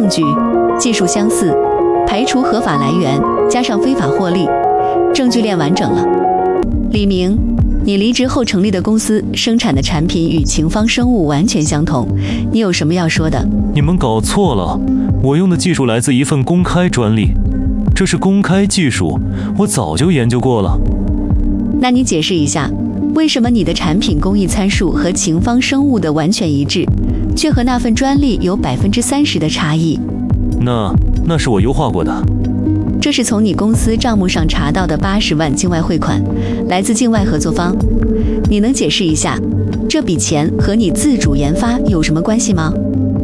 据、技术相似、排除合法来源，加上非法获利，证据链完整了。李明，你离职后成立的公司生产的产品与秦方生物完全相同，你有什么要说的？ 你们搞错了，我用的技术来自一份公开专利，这是公开技术，我早就研究过了。 那你解释一下，为什么你的产品工艺参数和秦方生物的完全一致，却和那份专利有30%的差异？ 那是我优化过的。 这是从你公司账目上查到的80万境外汇款，来自境外合作方。你能解释一下，这笔钱和你自主研发有什么关系吗？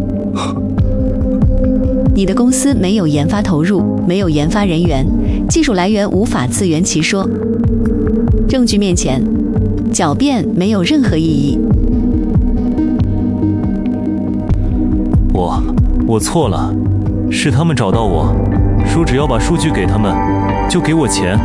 你的公司没有研发投入，没有研发人员，技术来源无法自圆其说。证据面前，狡辩没有任何意义。 我错了，是他们找到我，说只要把数据给他们，就给我钱。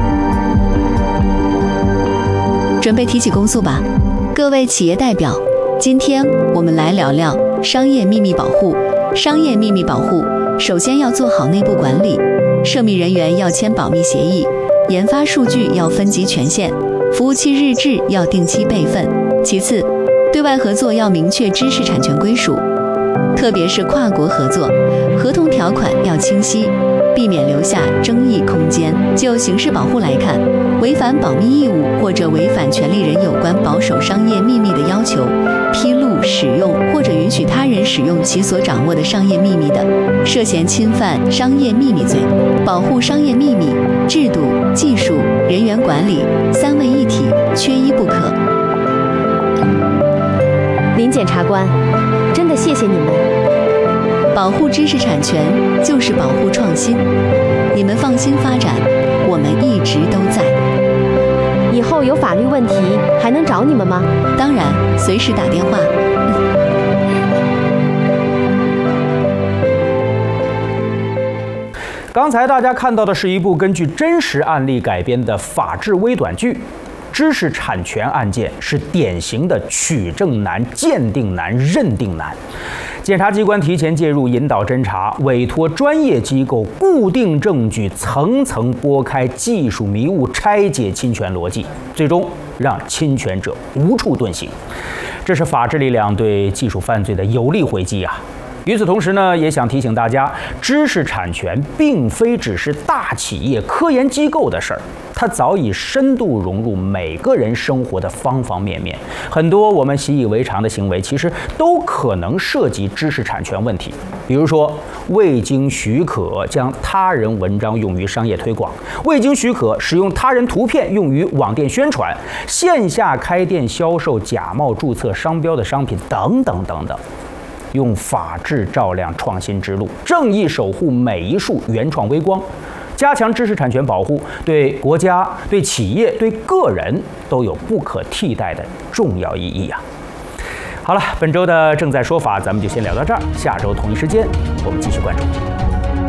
准备提起公诉吧，各位企业代表，今天我们来聊聊商业秘密保护。商业秘密保护，首先要做好内部管理，涉密人员要签保密协议，研发数据要分级权限，服务器日志要定期备份。其次，对外合作要明确知识产权归属，特别是跨国合作，合同条款要清晰，避免留下争议空间。就刑事保护来看，违反保密义务或者违反权利人有关保守商业秘密的要求，披露、使用或者允许他人使用其所掌握的商业秘密的，涉嫌侵犯商业秘密罪。保护商业秘密，制度、技术、人员管理3位一体，缺一不可。 林检察官，真的谢谢你们。 保护知识产权就是保护创新，你们放心发展，我们一直都在。 以后有法律问题还能找你们吗？ 当然，随时打电话。 刚才大家看到的是一部根据真实案例改编的法制微短剧。知识产权案件是典型的取证难、鉴定难、认定难。检察机关提前介入，引导侦查，委托专业机构固定证据，层层拨开技术迷雾，拆解侵权逻辑，最终让侵权者无处遁形。这是法治力量对技术犯罪的有力回击啊！与此同时呢，也想提醒大家，知识产权并非只是大企业、科研机构的事儿，它早已深度融入每个人生活的方方面面。很多我们习以为常的行为，其实都可能涉及知识产权问题。比如说，未经许可将他人文章用于商业推广，未经许可使用他人图片用于网店宣传，线下开店销售假冒注册商标的商品等等等等。用法治照亮创新之路，正义守护每一束原创微光，加强知识产权保护，对国家、对企业、对个人都有不可替代的重要意义啊！好了，本周的正在说法咱们就先聊到这儿，下周同一时间我们继续关注。